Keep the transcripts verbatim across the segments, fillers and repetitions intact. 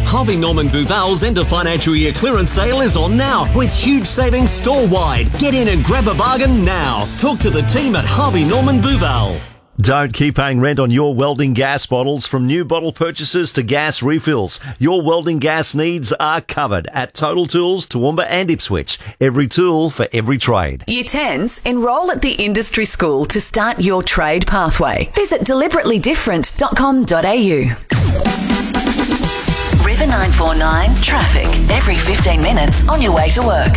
Harvey Norman Bouval's end of financial year clearance sale is on now with huge savings store-wide. Get in and grab a bargain now. Talk to the team at Harvey Norman Bouval. Don't keep paying rent on your welding gas bottles. From new bottle purchases to gas refills, your welding gas needs are covered at Total Tools, Toowoomba and Ipswich. Every tool for every trade. Year tens, enrol at the industry school to start your trade pathway. Visit deliberately different dot com dot a u. River nine four nine traffic every fifteen minutes on your way to work.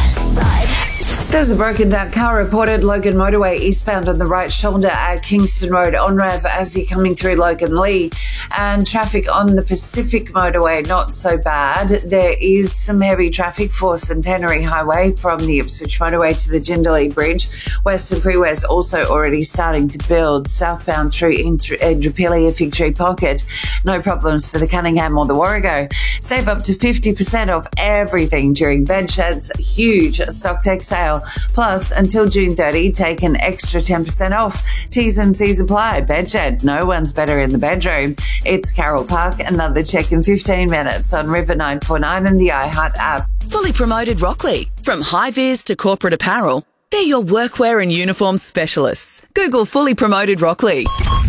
There's a broken down car reported Logan Motorway eastbound on the right shoulder at Kingston Road on-ramp as you're coming through Logan Lee. And traffic on the Pacific Motorway, not so bad. There is some heavy traffic for Centenary Highway from the Ipswich Motorway to the Jindalee Bridge. Western Freeway is also already starting to build southbound through Indooroopilly, Fig Tree Pocket. No problems for the Cunningham or the Warrego. Save up to fifty percent off everything during Bedshed's huge stock tech sale. Plus, until June thirtieth, take an extra ten percent off. T's and C's apply. Bedshed, no one's better in the bedroom. It's Carroll Park. Another check in fifteen minutes on River nine four nine and the iHeart app. Fully promoted Rockley. From high-vis to corporate apparel, they're your workwear and uniform specialists. Google Fully Promoted Rockley.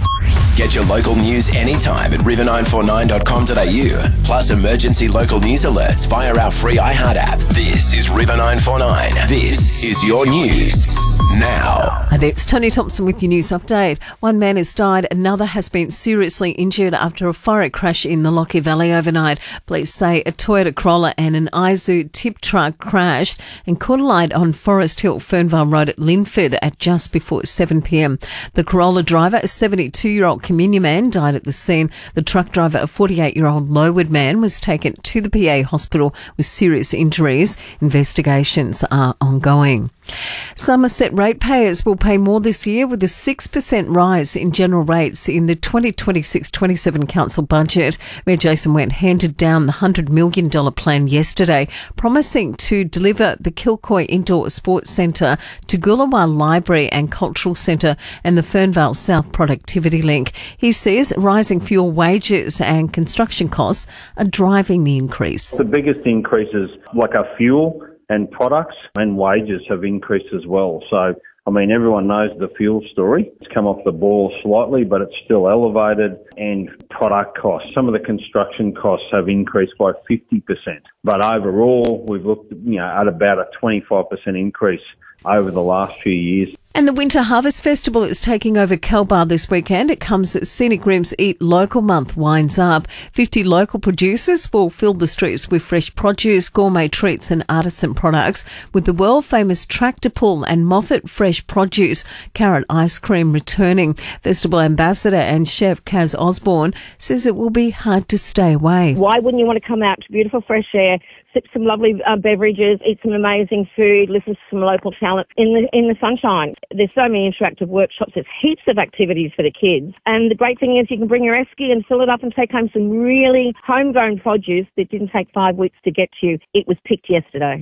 Get your local news anytime at river nine four nine dot com dot a u. Plus emergency local news alerts via our free iHeart app. This is River nine four nine. This is your news now. Hi there, it's Tony Thompson with your news update. One man has died, another has been seriously injured after a fire crash in the Lockyer Valley overnight. Police say a Toyota Corolla and an Isuzu tip truck crashed and caught alight on Forest Hill, Fernvale Road at Linford at just before seven p m. The Corolla driver, a seventy-two-year-old Communion man, died at the scene. The truck driver, a forty-eight-year-old Lowood man, was taken to the P A hospital with serious injuries. Investigations are ongoing. Somerset ratepayers will pay more this year with a six percent rise in general rates in the twenty twenty-six twenty-seven council budget. Mayor Jason Went handed down the one hundred million dollars plan yesterday, promising to deliver the Kilcoy Indoor Sports Centre, Toogoolawah Library and Cultural Centre and the Fernvale South Productivity Link. He says rising fuel wages and construction costs are driving the increase. The biggest increases, like our fuel and products and wages, have increased as well. So, I mean, everyone knows the fuel story. It's come off the ball slightly, but it's still elevated. And product costs, some of the construction costs have increased by fifty percent. But overall, we've looked, you know, at about a twenty-five percent increase over the last few years. And the Winter Harvest Festival is taking over Kelbar this weekend. It comes as Scenic Rim's Eat Local Month winds up. fifty local producers will fill the streets with fresh produce, gourmet treats and artisan products, with the world-famous Tractor Pull and Moffat Fresh Produce carrot ice cream returning. Festival ambassador and chef Kaz Osborne says it will be hard to stay away. Why wouldn't you want to come out to beautiful fresh air, sip some lovely uh, beverages, eat some amazing food, listen to some local talent in the in the sunshine? There's so many interactive workshops. There's heaps of activities for the kids. And the great thing is you can bring your esky and fill it up and take home some really homegrown produce that didn't take five weeks to get to you. It was picked yesterday.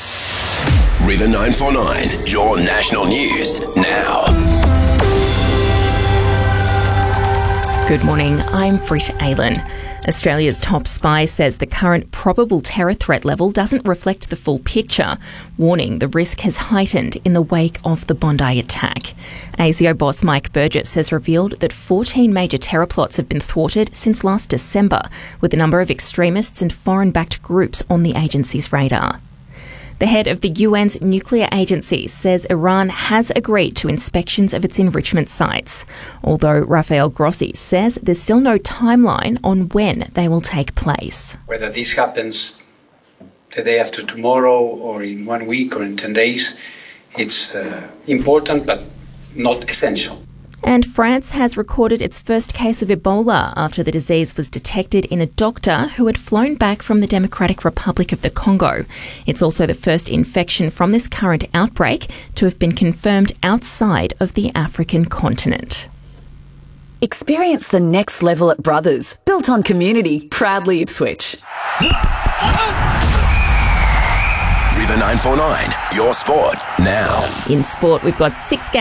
River nine four nine, your national news now. Good morning, I'm Britt Aylan. Australia's top spy says the current probable terror threat level doesn't reflect the full picture, warning the risk has heightened in the wake of the Bondi attack. A S I O boss Mike Burgess has revealed that fourteen major terror plots have been thwarted since last December, with a number of extremists and foreign-backed groups on the agency's radar. The head of the U N's nuclear agency says Iran has agreed to inspections of its enrichment sites, although Rafael Grossi says there's still no timeline on when they will take place. Whether this happens the day after tomorrow or in one week or in ten days, it's uh, important but not essential. And France has recorded its first case of Ebola after the disease was detected in a doctor who had flown back from the Democratic Republic of the Congo. It's also the first infection from this current outbreak to have been confirmed outside of the African continent. Experience the next level at Brothers, built on community, proudly Ipswich. River nine four nine, your sport now. In sport, we've got six games.